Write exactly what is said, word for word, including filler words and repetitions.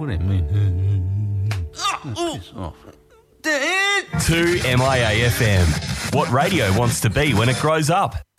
What do you mean? Oh, piss off. two M I A F M. What radio wants to be when it grows up.